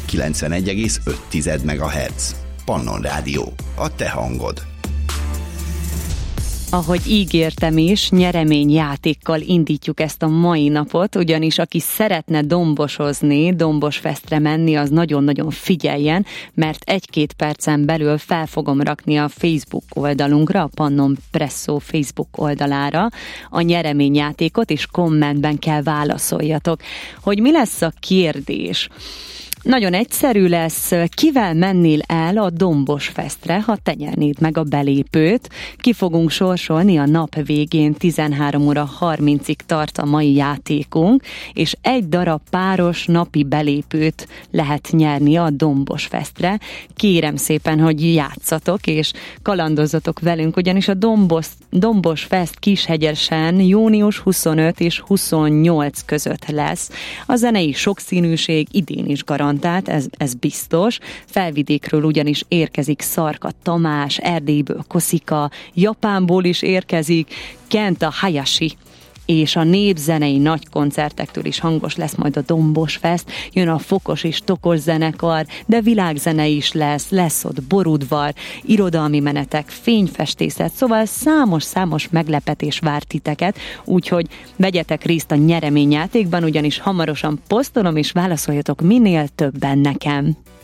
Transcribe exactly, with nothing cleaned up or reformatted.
kilencvenegy egész öt megahertz. Pannon Rádió. A te hangod. Ahogy ígértem is, nyereményjátékkal indítjuk ezt a mai napot, ugyanis aki szeretne dombosozni, Dombosfestre menni, az nagyon-nagyon figyeljen, mert egy-két percen belül fel fogom rakni a Facebook oldalunkra, a Pannon Presszó Facebook oldalára a nyereményjátékot, és kommentben kell válaszoljatok. Hogy mi lesz a kérdés? Nagyon egyszerű lesz, kivel mennél el a Dombosfestre, ha te nyernéd meg a belépőt. Ki fogunk sorsolni a nap végén, tizenhárom óra harmincig tart a mai játékunk, és egy darab páros napi belépőt lehet nyerni a Dombosfestre. Kérem szépen, hogy játszatok, és kalandozzatok velünk, ugyanis a Dombos, Dombosfest Kishegyesen június huszonöt és huszonnyolc között lesz. A zenei sokszínűség idén is garantál. Tehát ez, ez biztos. Felvidékről ugyanis érkezik Szarka Tamás, Erdélyből Koszika, Japánból is érkezik Kenta Hayashi, és a népzenei nagy koncertektől is hangos lesz majd a Dombosfest, jön a Fokos és Tokos zenekar, de világzene is lesz, lesz ott borudvar, irodalmi menetek, fényfestészet, szóval számos-számos meglepetés vár titeket, úgyhogy vegyetek részt a nyereményjátékban, ugyanis hamarosan posztolom, és válaszoljatok minél többen nekem.